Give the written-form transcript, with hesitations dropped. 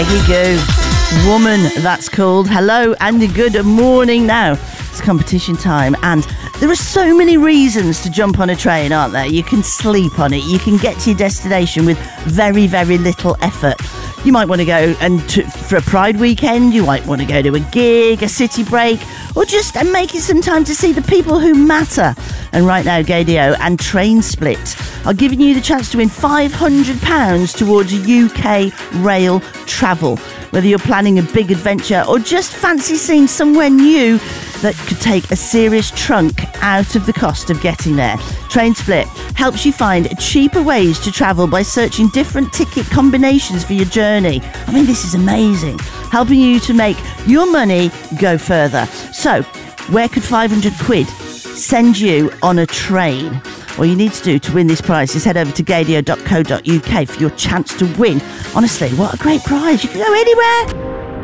Here you go. Woman, that's called. Hello and good morning. Now, it's competition time, and there are so many reasons to jump on a train, aren't there? You can sleep on it. You can get to your destination with very, very little effort. You might want to go for a Pride weekend. You might want to go to a gig, a city break, or just make it some time to see the people who matter. And right now, Gaydio and Train Split are giving you the chance to win £500 towards UK rail travel. Whether you're planning a big adventure or just fancy seeing somewhere new that could take a serious chunk out of the cost of getting there. Train Split helps you find cheaper ways to travel by searching different ticket combinations for your journey. I mean, this is amazing. Helping you to make your money go further. So, where could 500 quid send you on a train? All you need to do to win this prize is head over to gaydio.co.uk for your chance to win. Honestly, what a great prize. You can go anywhere.